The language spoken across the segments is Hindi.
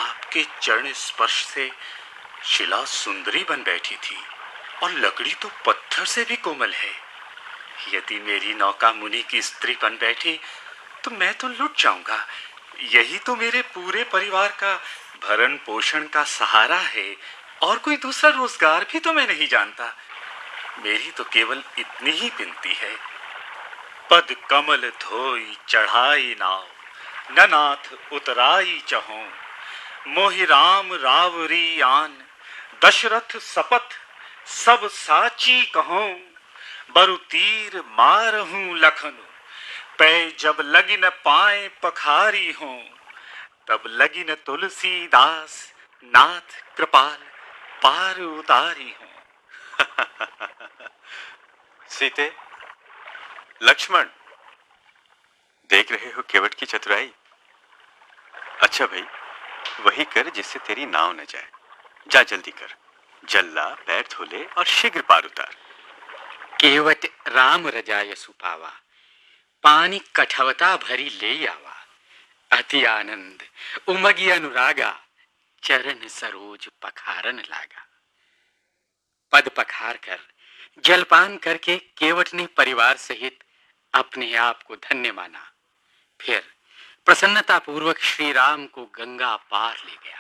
आपके चरण स्पर्श से शिला सुंदरी बन बैठी थी और लकड़ी तो पत्थर से भी कोमल है। यदि मेरी नौका मुनि की स्त्री बन बैठी तो मैं तो लुट जाऊंगा। यही तो मेरे पूरे परिवार का भरण पोषण का सहारा है और कोई दूसरा रोजगार भी तो मैं नहीं जानता। मेरी तो केवल इतनी ही विनती है, पद कमल धोई चढ़ाई नाव, न नाथ उतराई चहों। मोहि राम रावरी आन, दशरथ सपथ सब साची कहों। बरु तीर मारहूं लखन, पै जब लगी न पाए पखारी हों। तब लगी न तुलसीदास, नाथ कृपाल पार उतारी हों। सीते, लक्ष्मण, देख रहे हो केवट की चतुराई? अच्छा भाई, वही कर जिससे तेरी नाव न जाए। जा जल्दी कर, जल ला, पैर धो ले और शीघ्र पार उतार। केवट राम रजाय सुपावा, पानी कठवता भरी ले आवा। अति आनंद उमगी अनुरागा, चरण सरोज पखारन लागा। पद पखार कर जलपान करके केवट ने परिवार सहित अपने आप को धन्य माना। फिर प्रसन्नता पूर्वक श्री राम को गंगा पार ले गया।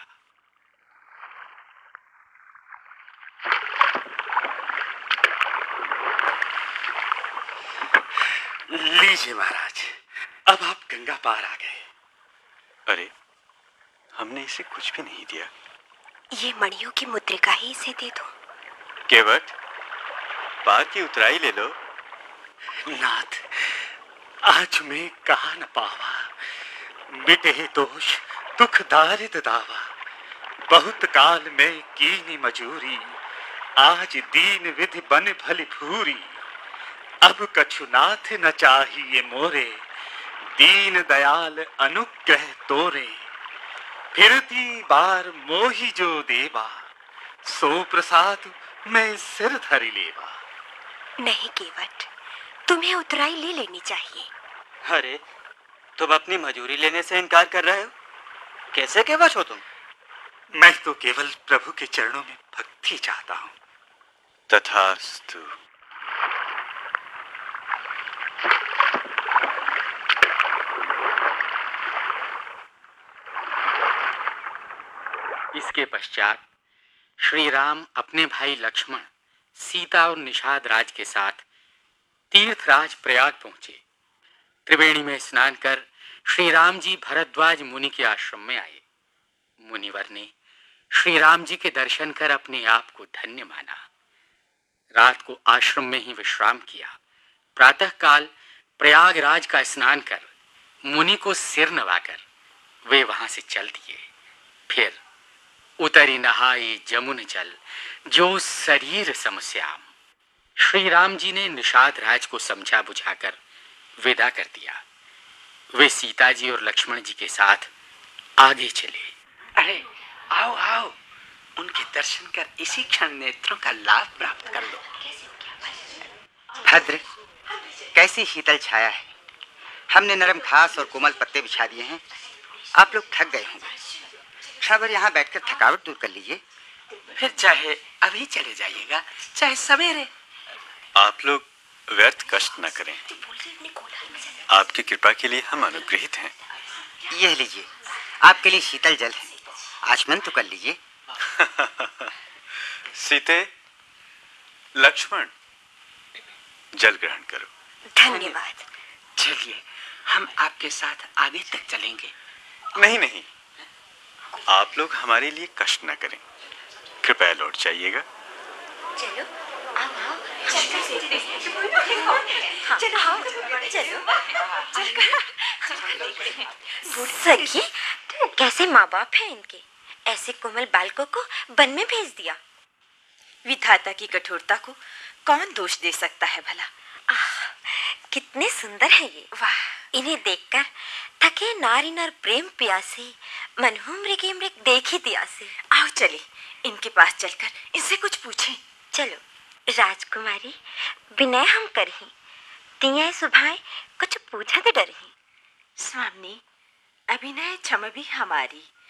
लीजिए महाराज, अब आप गंगा पार आ गए। अरे, हमने इसे कुछ भी नहीं दिया। ये मणियों की मुद्रिका ही इसे दे दो। केवट, पार की उतराई ले लो। नाथ, आज मैं कहा न पावा, मिटे दोष दुख दारिद दावा। बहुत काल में कीनी मजूरी, आज दीन विधि बन भली भूरी। अब कछु नाथ न चाहिए मोरे, दीन दयाल अनुग्रह तोरे। फिरती बार मोहि जो देवा, सो प्रसाद मैं सिर धरि लेवा। नहीं केवट, तुम्हें उतराई ले लेनी चाहिए। अरे, तुम अपनी मजूरी लेने से इनकार कर रहे हो? कैसे केवट हो तुम? मैं तो केवल प्रभु के चरणों में भक्ति चाहता हूँ। तथास्तु। इसके पश्चात श्री राम अपने भाई लक्ष्मण, सीता और निषाद राज के साथ तीर्थराज प्रयाग पहुंचे। त्रिवेणी में स्नान कर श्री राम जी भरद्वाज मुनि के आश्रम में आए। मुनिवर ने श्री राम जी के दर्शन कर अपने आप को धन्य माना। रात को आश्रम में ही विश्राम किया। प्रातः काल प्रयागराज का स्नान कर मुनि को सिर नवाकर वे वहां से चल दिए। फिर उतरी नहाई जमुन जल, जो शरीर समश्याम। श्री राम जी ने निषाद राज को समझा बुझाकर विदा कर दिया। वे सीता जी और लक्ष्मण जी के साथ आगे चले। अरे आओ आओ, उनके दर्शन कर इसी क्षण नेत्रों का लाभ प्राप्त कर लो। भद्र, कैसी शीतल छाया है। हमने नरम घास और कोमल पत्ते बिछा दिए हैं। आप लोग थक गए होंगे, क्षण भर यहाँ बैठकर थकावट दूर कर लीजिए। फिर चाहे अभी चले जाइएगा, चाहे सवेरे। आप लोग व्यर्थ कष्ट न करें। आपकी कृपा के लिए हम अनुग्रहित हैं। यह लीजिए, आपके लिए शीतल जल है, आचमन तो कर लीजिए। सीते, लक्ष्मण, जल ग्रहण करो। धन्यवाद। चलिए, हम आपके साथ आगे तक चलेंगे। नहीं नहीं, आप लोग हमारे लिए कष्ट न करें। कृपया लौट जाइएगा। चलो आओ आओ, चलो। सखी, कैसे माँ बाप है इनके, ऐसे कोमल बालकों को वन में भेज दिया। विधाता की कठोरता को कौन दोष दे सकता है भला। कितने सुंदर है ये। वाह, इन्हें देखकर थके नारी नर प्रेम प्यासे, मनहु मृगे मृग देखी दियासे। आओ चले, इनके पास चलकर इनसे कुछ पूछें। चलो राजकुमारी, विनय हम करही, तिया सुभाए कुछ पूछत डरही। स्वामी, अभिनय क्षम भी हमारी,